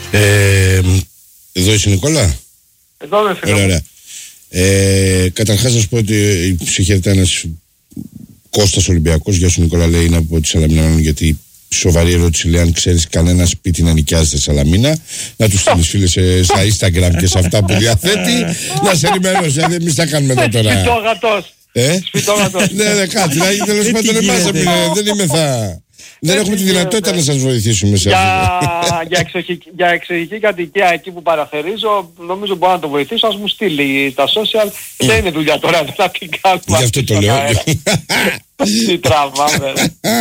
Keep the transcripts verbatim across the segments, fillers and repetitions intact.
Ε, εδώ είσαι Νικόλα. Εδώ είμαι φίλο. Ωραία. Ε, καταρχάς να σου πω ότι συγχαίρεται ένας Κώστας Ολυμπιακός. Γεια σου Νικόλα, λέει, είναι από τη Σαλαμίνα, γιατί σοβαρή ερώτηση λέει αν ξέρεις κανένα σπίτι να νοικιάζεται στη Σαλαμίνα. Να τους στείλεις φίλες στα Instagram και σε αυτά που διαθέτει. Να σε ενημερώσει, δηλαδή εμείς τα κάνουμε εδώ τώρα. Σπιτόγατος. Ε? Σπιτόγατος. Ναι, ναι, κάτι, να γίνει τέλος πάντων εμάς, δεν είμαι θα... Δεν έχουμε τη δυνατότητα να σας βοηθήσουμε σε αυτό. Για, εξοχική, για εξοχική κατοικία εκεί που παραθερίζω, νομίζω μπορώ να το βοηθήσω. Ας μου στείλει τα social. Δεν είναι δουλειά τώρα να την κάνουμε. Γι' αυτό το λέω. Τι τραβάμε.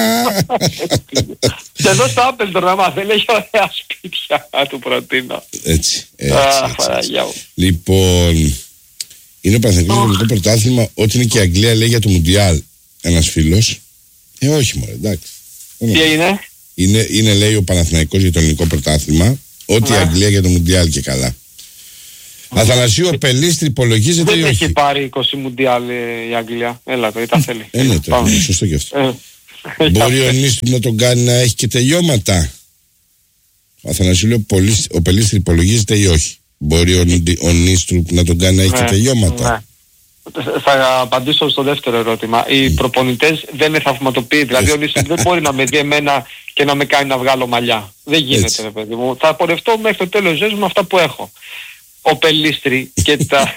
Και εδώ στο Apple τώρα, άμα θέλει, έχει ωραία σπίτια να του προτείνω. Έτσι. Λοιπόν, είναι ο Παναθηναϊκός Ελληνικό Πρωτάθλημα. Ό,τι είναι και η Αγγλία λέει για το Μουντιάλ. Ένας φίλος. Ε, όχι μωρέ, εντάξει. Τι έγινε? Είναι, είναι λέει ο Παναθηναϊκός για το ελληνικό πρωτάθλημα, ό,τι η Αγγλία για το Μουντιάλ και καλά. Mm. Αθανασίου, ο Πελίστρη υπολογίζεται ή όχι? Δεν έχει πάρει είκοσι Μουντιάλ η Αγγλία. Έλα το, τα θέλει. Ε, ναι, το, είναι σωστό και αυτό. Ε, Μπορεί ο Νίστρου να τον κάνει να έχει και τελειώματα. Ο Αθανασίου λέει, ο Πελίστρη υπολογίζεται ή όχι? Μπορεί ο, ο Νίστρου να τον κάνει να έχει ναι, και τελειώματα. Ναι. Θα απαντήσω στο δεύτερο ερώτημα. Οι προπονητές δεν είναι θαυματοποιοί. Δηλαδή ο Νίστρου δεν μπορεί να με δει εμένα και να με κάνει να βγάλω μαλλιά. Δεν γίνεται, ρε παιδί μου. Θα πορευτώ μέχρι το τέλος της ζωής μου με αυτά που έχω. Ο Πελίστρη και τα,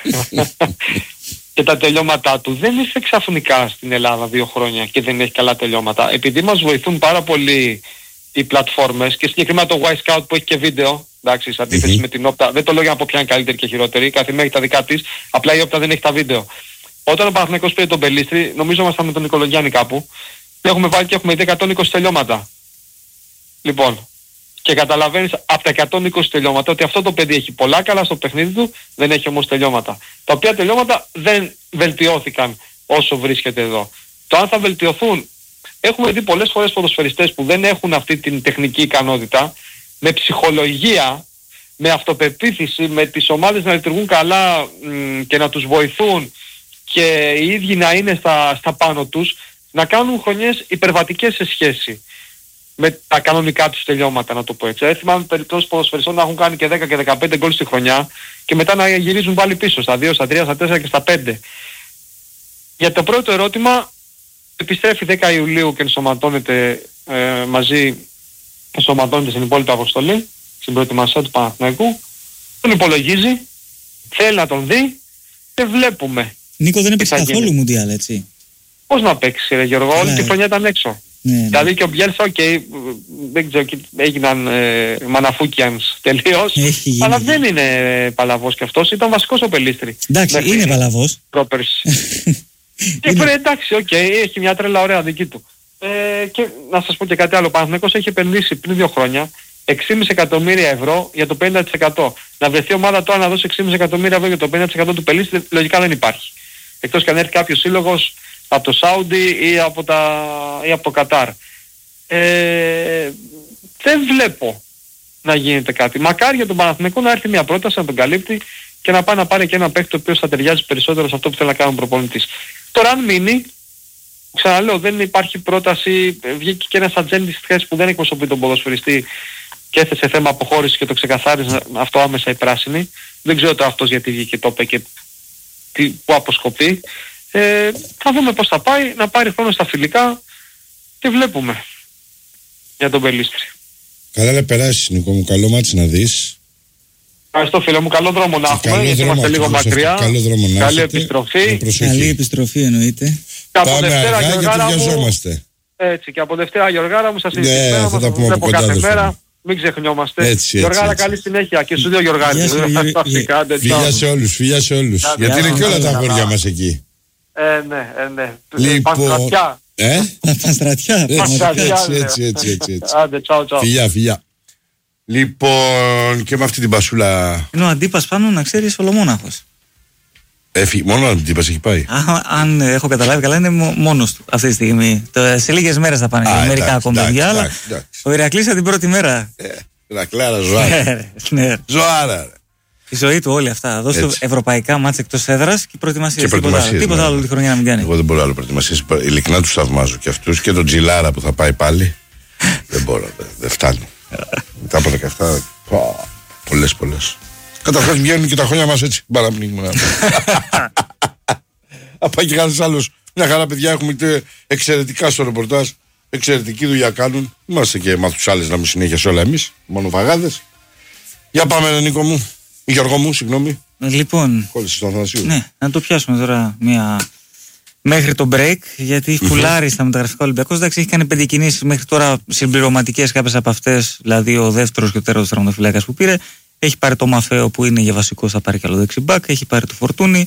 και τα τελειώματά του δεν ήρθε ξαφνικά στην Ελλάδα δύο χρόνια και δεν έχει καλά τελειώματα. Επειδή μας βοηθούν πάρα πολύ οι πλατφόρμες και συγκεκριμένα το Y-Scout που έχει και βίντεο. Εντάξει, σε αντίθεση mm-hmm. με την Όπτα, δεν το λέω για να πω ποια είναι καλύτερη και χειρότερη. Κάθε μία έχει τα δικά της. Απλά η Όπτα δεν έχει τα βίντεο. Όταν ο Παναθηναϊκός πήρε τον Πελίστρη, νομίζω ήμασταν με τον Νικολογιάννη κάπου, έχουμε βάλει και έχουμε δει εκατόν είκοσι τελειώματα. Λοιπόν, και καταλαβαίνεις από τα εκατόν είκοσι τελειώματα ότι αυτό το παιδί έχει πολλά καλά στο παιχνίδι του, δεν έχει όμως τελειώματα. Τα οποία τελειώματα δεν βελτιώθηκαν όσο βρίσκεται εδώ. Το αν θα βελτιωθούν, έχουμε δει πολλές φορές ποδοσφαιριστές που δεν έχουν αυτή την τεχνική ικανότητα, με ψυχολογία, με αυτοπεποίθηση, με τις ομάδες να λειτουργούν καλά μ, και να τους βοηθούν και οι ίδιοι να είναι στα, στα πάνω τους, να κάνουν χρονιές υπερβατικές σε σχέση με τα κανονικά τους τελειώματα, να το πω έτσι. Θυμάμαι περιπτώσεις ποδοσφαιριστών να έχουν κάνει και δέκα και δεκαπέντε γκολ στη χρονιά και μετά να γυρίζουν πάλι πίσω στα δύο, στα τρία, στα τέσσερα και στα πέντε. Για το πρώτο ερώτημα, επιστρέφει δέκα Ιουλίου και ενσωματώνεται ε, μαζί, ενσωματώνεται στην υπόλοιπη αποστολή, στην προετοιμασία του Παναθηναϊκού, τον υπολογίζει, θέλει να τον δει και βλέπουμε. Νίκο, δεν έπαιξε καθόλου Μουντιάλ, έτσι? Πώς να παίξει, ρε Γιώργο, όλη τη χρονιά ήταν έξω. Ναι, ναι. Δηλαδή και ο Μπιέλσα, οκ, okay, δεν ξέρω, έγιναν ε, μαναφούκιανς τελείως, αλλά δεν είναι παλαβός κι αυτός, ήταν βασικός ο Πελίστρη. Εντάξει, μέχρι είναι παλαβός. Πρόπερση. Και φέρε, εντάξει, οκ, okay, έχει μια τρέλα ωραία δική του. Ε, και να σας πω και κάτι άλλο, ο Παναθηναϊκός έχει επενδύσει πριν δύο χρόνια έξι κόμμα πέντε εκατομμύρια ευρώ για το πενήντα τοις εκατό. Να βρεθεί ομάδα τώρα να δώσει έξι κόμμα πέντε εκατομμύρια ευρώ για το πενήντα τοις εκατό του Πελίστρη, λογικά δεν υπάρχει. Εκτός και αν έρθει κάποιος σύλλογος από το Σάουντι ή από, τα, ή από το Κατάρ. Ε, δεν βλέπω να γίνεται κάτι. Μακάρι για τον Παναθηναϊκό να έρθει μια πρόταση να τον καλύπτει και να πάει να πάρει και ένα παίκτη ο οποίος θα ταιριάζει περισσότερο σε αυτό που θέλει να κάνει ο προπονητής. Τώρα αν μείνει, ξαναλέω, δεν υπάρχει πρόταση, βγήκε και ένας ατζέντης χθες που δεν εκπροσωπεί τον ποδοσφαιριστή και έθεσε θέμα αποχώρησης και το ξεκαθάρισε αυτό άμεσα η πράσινη. Δεν ξέρω τώρα αυτός γιατί βγήκε το είπε και τι, που αποσκοπεί. Ε, θα δούμε πώς θα πάει, να πάρει χρόνο στα φιλικά και βλέπουμε για τον Πελίστρη. Καλά να περάσεις, Νικό μου, καλό μάτσι να δεις. Ευχαριστώ φίλε μου, καλό δρόμο να έχουμε, γιατί είμαστε λίγο μακριά. Καλό δρόμο να Καλή επιστροφή. Καλή επιστροφή εννοείται. Και από Πάμε Δευτέρα, αργά Γιωργάρα γιατί μου, βιαζόμαστε. Έτσι, και από Δευτέρα Γιωργάρα μου σας ναι, συζητήσουμε, θα τα πούμε βλέπω από κάθε κοντά, μέρα. Μην ξεχνιόμαστε. Έτσι, έτσι, Γιωργάρα, έτσι. καλή συνέχεια και στους δύο Γιωργάρες. Φιλιά σε όλους, φιλιά σε όλους. Γιατί είναι και όλα τα αγόρια μας εκεί. Ε, ναι, ε, ναι. Λοιπόν, Πανστρατιά. Ε? Πανστρατιά. Έτσι, έτσι, έτσι, έτσι. Άντε, τσάου, τσάου. Φιλιά, φιλιά. Λοιπόν, και με αυτή την πασούλα. Είναι ο Αντίπας πάνω, να ξέρεις, ολομόναχος. Έφυγε, μόνο ο Αντίπας έχει πάει. Α, αν έχω καταλάβει καλά, είναι μόνος του αυτή τη στιγμή. Το, σε λίγες μέρες θα πάνε Α, μερικά κομμάτια, αλλά εντάξει, εντάξει. ο Ηρακλής από την πρώτη μέρα. Ε, Ηρακλάρα, ζωάρα. Ναι. Ζωάρα. Η ζωή του όλη αυτά. Δώσε του ευρωπαϊκά μάτια εκτός έδρας και προετοιμασίες. Τίποτα, τίποτα άλλο τη χρονιά να μην κάνει. Εγώ δεν μπορώ άλλο προετοιμασίες. Ειλικρινά τους θαυμάζω και αυτούς και τον Τζιλάρα που θα πάει πάλι. Δεν μπορώ, δεν φτάνει. Μετά από δεκαεπτά. Πολλές, πολλές. Καταρχάς βγαίνουν και τα χρόνια μας έτσι. Παραπνίγουμε. Απά και κανένας άλλος. Μια χαρά, παιδιά, έχουμε εξαιρετικά στο ρεπορτάζ. Εξαιρετική δουλειά κάνουν. Είμαστε και μαθουσάλες να μην συνέχεια σε όλα εμείς. Μόνο βαγάδες. Για πάμε, Νίκο μου. Γιώργο μου, συγγνώμη. Λοιπόν. Κόλλησε στον Αθανασίου. Ναι, να το πιάσουμε τώρα μια. Μέχρι το break, γιατί mm-hmm. φουλάρει στα μεταγραφικά Ολυμπιακός. Εντάξει, έχει κάνει πέντε κινήσεις μέχρι τώρα συμπληρωματικές, κάποιες από αυτές. Δηλαδή, ο δεύτερος και ο τέρος τερματοφυλάκας που πήρε. Έχει πάρει το Μαφέο που είναι για βασικό, θα πάρει και άλλο δεξιμπάκ. Έχει πάρει το Φορτούνι.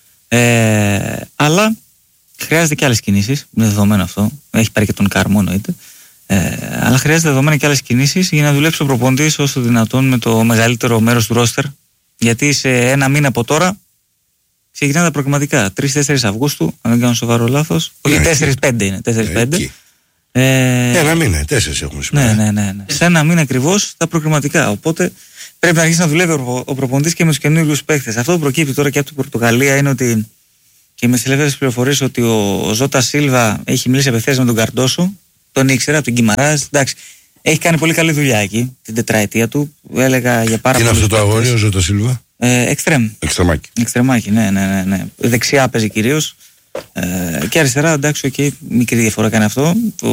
Ε, αλλά χρειάζεται και άλλες κινήσεις. Είναι δεδομένο αυτό. Έχει πάρει και τον Κάρμο, εννοείται. Ε, αλλά χρειάζεται δεδομένα και άλλες κινήσεις για να δουλέψει ο προπονητής όσο δυνατόν με το μεγαλύτερο μέρος του ρόστερ. Γιατί σε ένα μήνα από τώρα ξεκινάνε τα προκριματικά. τρεις τέσσερις Αυγούστου, αν δεν κάνω σοβαρό λάθος. Όχι, τέσσερις πέντε είναι. τέσσερις πέντε. Ε, ένα μήνα, τέσσερις έχουμε σήμερα. Ναι, ναι, ναι, ναι. Σε ένα μήνα ακριβώς τα προκριματικά. Οπότε πρέπει να αρχίσει να δουλεύει ο προπονητής και με τους καινούριους παίκτες. Αυτό που προκύπτει τώρα και από την Πορτογαλία είναι ότι. Και με τις ελεύθερες πληροφορίες ότι ο Ζώτα Σίλβα έχει μιλήσει απευθείας με τον Καρντόσο. Τον ήξερα από τον Γκιμαράζ. Εντάξει, έχει κάνει πολύ καλή δουλειά εκεί την τετραετία του. Έλεγα για πάρα πολύ. Είναι αυτό το αγόρι, ο Ζώτα Σίλβα. Ε, εξτρέμ. Εξτρεμάκι. Εξτρεμάκι, ναι, ναι, ναι, ναι. Δεξιά παίζει κυρίως. Ε, και αριστερά, εντάξει, okay, μικρή διαφορά κάνει αυτό. Ο,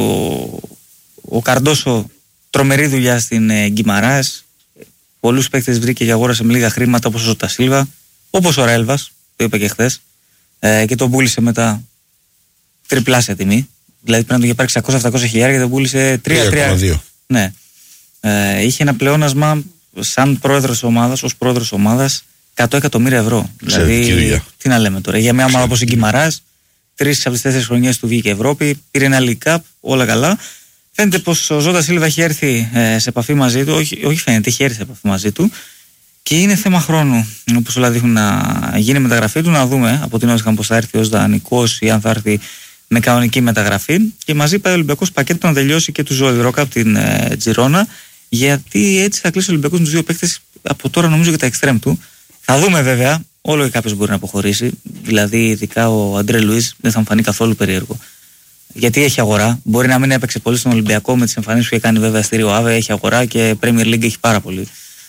ο Καρντόσο, τρομερή δουλειά στην ε, Γκιμαράζ. Πολλούς παίκτες βρήκε για αγόρασε με λίγα χρήματα όπως ο Ζώτα Σίλβα. Όπως ο Ρέλβας, το είπα και χθες. Ε, και τον πούλησε μετά τριπλάσια τιμή. Δηλαδή πρέπει να του είχε πάρει εξακόσια επτακόσια χιλιάδες και τον πούλησε τρία κόμμα δύο. Ναι. Ε, είχε ένα πλεόνασμα σαν πρόεδρος ομάδας, ως πρόεδρος ομάδας, εκατό εκατομμύρια ευρώ. Δηλαδή, τι να λέμε τώρα. Για μια ομάδα όπως η Γκιμαράζ, τρεις από τις τέσσερις χρονιές του βγήκε Ευρώπη, πήρε ένα League Cup, όλα καλά. Φαίνεται πως ο Ζώτα Σίλβα έχει έρθει ε, σε επαφή μαζί του, όχι, όχι φαίνεται, έχει έρθει σε επαφή μαζί του. Και είναι θέμα χρόνου, όπως όλα δείχνουν, να γίνει μεταγραφή του, να δούμε από την ώρα πως θα έρθει ως δανεικός ή αν θα έρθει με κανονική μεταγραφή. Και μαζί πάει ο Ολυμπιακός πακέτο να τελειώσει και του Ζωέλ Ρόκα από την ε, Τζιρόνα, γιατί έτσι θα κλείσει ο Ολυμπιακός με τους δύο παίκτες από τώρα, νομίζω, και τα εξτρέμ του. Θα δούμε βέβαια, όλο και κάποιος μπορεί να αποχωρήσει. Δηλαδή, ειδικά ο Αντρέ Λουίς δεν θα μου φανεί καθόλου περίεργο. Γιατί έχει αγορά. Μπορεί να μην έπαιξε πολύ στον Ολυμπιακό με τις εμφανίσεις που έχει κάνει βέβαια στη Ρίο Άβε, έχει αγορά και Premier League έχει πάρα πολύ.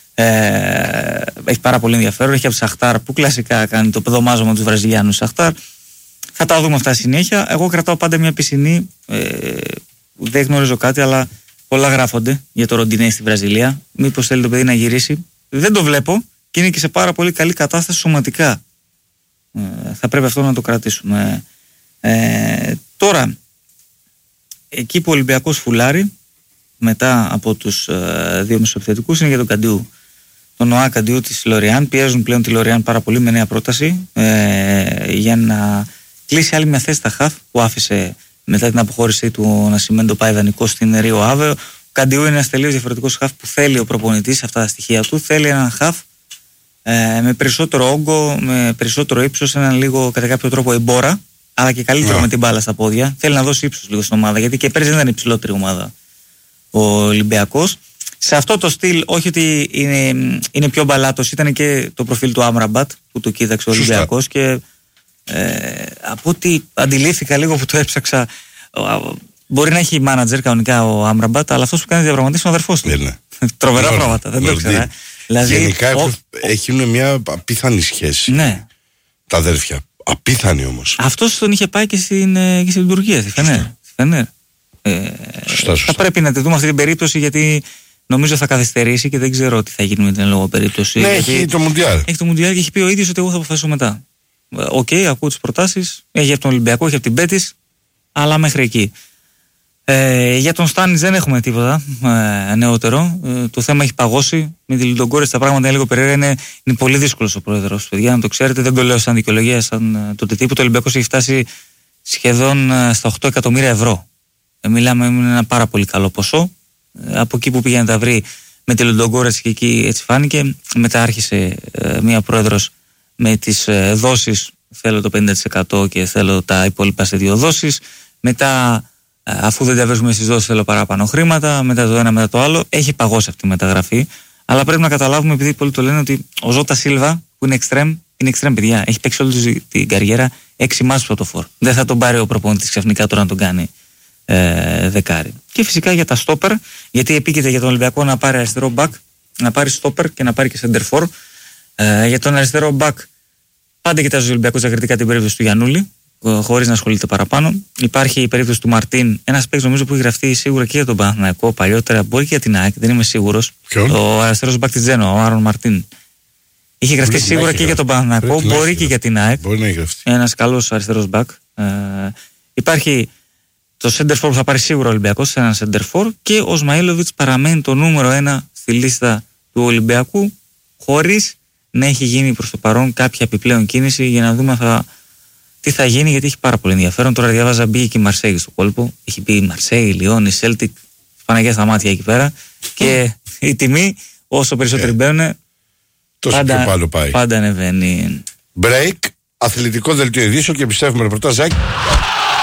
Ε, έχει πάρα πολύ ενδιαφέρον. Έχει από τη Σαχτάρ που κλασικά κάνει το πεδομάζωμα με τους Βραζιλιάνους Σαχτάρ. Θα τα δούμε αυτά συνέχεια. Εγώ κρατάω πάντα μια πισινή. Ε, δεν γνωρίζω κάτι, αλλά πολλά γράφονται για το Ροντινέ στη Βραζιλία. Μήπως θέλει το παιδί να γυρίσει. Δεν το βλέπω και είναι και σε πάρα πολύ καλή κατάσταση σωματικά. Ε, θα πρέπει αυτό να το κρατήσουμε. Ε, τώρα, εκεί που ο Ολυμπιακός φουλάρει μετά από τους ε, δύο μεσοεπιθετικούς είναι για τον Καντιού. Τον Νοά Καντιού της Λοριάν. Πιέζουν πλέον τη Λοριάν πάρα πολύ με νέα πρόταση ε, για να κλείσει άλλη μια θέση στα χαφ που άφησε μετά την αποχώρησή του να σημαίνει το πάει δανεικό στην Ρίο Άβε. Ο Καντιού είναι ένας τελείως διαφορετικός χαφ που θέλει ο προπονητής, αυτά τα στοιχεία του. Θέλει έναν χαφ ε, με περισσότερο όγκο, με περισσότερο ύψος, έναν λίγο κατά κάποιο τρόπο εμπόρα, αλλά και καλύτερο yeah. με την μπάλα στα πόδια. Θέλει να δώσει ύψος λίγο στην ομάδα, γιατί και πέρυσι δεν ήταν η υψηλότερη ομάδα ο Ολυμπιακός. Σε αυτό το στυλ, όχι ότι είναι, είναι πιο μπαλάτος, ήταν και το προφίλ του Άμραμπατ που το κοίταξε ο Ολυμπιακός και ε, από ό,τι αντιλήφθηκα λίγο που το έψαξα, μπορεί να έχει μάνατζερ κανονικά ο Άμραμπατ, αλλά αυτός που κάνει διαπραγματεύσεις είναι ο αδερφός του. Ναι, ναι. Τρομερά ναι, πράγματα, δεν ναι, το ήξερα. Δηλαδή, γενικά ο, έχουν μια απίθανη σχέση ναι. τα αδέρφια. Απίθανη όμως. Αυτός τον είχε πάει και στην, και στην Τουρκία, στη Φενέρ. Ε, σωστά, σωστά. Θα πρέπει να τη δούμε αυτή την περίπτωση, γιατί νομίζω θα καθυστερήσει και δεν ξέρω τι θα γίνει με την λόγω περίπτωση. Ναι, έχει το Μουντιάλ. Έχει το Μουντιάλ και έχει πει ο ίδιος ότι εγώ θα αποφασίσω μετά. Οκ, okay, ακούω τις προτάσεις. Έχει από τον Ολυμπιακό, έχει από την Πέτης, αλλά μέχρι εκεί. Ε, για τον Στάνιτς δεν έχουμε τίποτα ε, νεότερο. Ε, το θέμα έχει παγώσει. Με τη Λουντογκόρετς τα πράγματα είναι λίγο περίεργα. Είναι, είναι πολύ δύσκολος ο πρόεδρος. Παιδιά, να το ξέρετε, δεν το λέω σαν δικαιολογία, σαν το τύπου. Το Ολυμπιακός έχει φτάσει σχεδόν στα οκτώ εκατομμύρια ευρώ. Ε, μιλάμε με ένα πάρα πολύ καλό ποσό. Ε, από εκεί που πήγε να τα βρει με τη Λουντογκόρετς και εκεί έτσι φάνηκε. Μετά άρχισε ε, μία πρόεδρος με τις ε, δόσεις. Θέλω το πενήντα τοις εκατό και θέλω τα υπόλοιπα σε δύο δόσεις. Μετά, αφού δεν τα βρίσκουμε στις δόσεις, θέλω παραπάνω χρήματα. Μετά το ένα, μετά το άλλο. Έχει παγώσει αυτή η μεταγραφή. Αλλά πρέπει να καταλάβουμε, επειδή πολλοί το λένε, ότι ο Ζώτα Σίλβα, που είναι εξτρέμ, είναι εξτρέμ, παιδιά. Έχει παίξει όλη την καριέρα έξι μάτς πρωτοφόρ. Δεν θα τον πάρει ο προπονητής ξαφνικά τώρα να τον κάνει ε, δεκάρι. Και φυσικά για τα στόπερ, γιατί επίκειται για τον Ολυμπιακό να πάρει αριστερό μπακ. να πάρει στόπερ και να πάρει και σεντερφόρ. Ε, για τον αριστερό μπακ, πάντα κοιτάζει ο Ολυμπιακός διακριτικά την περίπτωση του Γιαννούλη, χωρίς να ασχολείται παραπάνω. Υπάρχει η περίπτωση του Μαρτίν, ένας παίκτης νομίζω που έχει γραφτεί σίγουρα και για τον Παναθηναϊκό παλιότερα, μπορεί και για την ΑΕΚ, δεν είμαι σίγουρος. Ο αριστερός μπακ της Τζένοα, ο Άρον Μαρτίν. Είχε γραφτεί μπορεί σίγουρα και για τον Παναθηναϊκό, μπορεί και για την ΑΕΚ. Ένας καλός αριστερός μπακ. Ε, υπάρχει το σέντερφορ που θα πάρει σίγουρα ο Ολυμπιακός, ένα σέντερφορ, και ο Σμαΐλοβιτς παραμένει το νούμερο ένα στη λίστα του Ολυμπιακού, χωρίς να έχει γίνει προς το παρόν κάποια επιπλέον κίνηση για να δούμε θα, τι θα γίνει, γιατί έχει πάρα πολύ ενδιαφέρον. Τώρα διάβαζα, μπήκε και η Μαρσέη στο κόλπο. Έχει πει η Μαρσέη, η Λιόν, η Σέλτικ, Παναγιά στα μάτια εκεί πέρα. Και η τιμή, όσο περισσότεροι yeah. μπαίνουν, πάντα, πιο πάνω πάει. Πάντα ανεβαίνει. Break, αθλητικό δελτίο ειδήσεων και επιστρέφουμε ρεπορτάζ.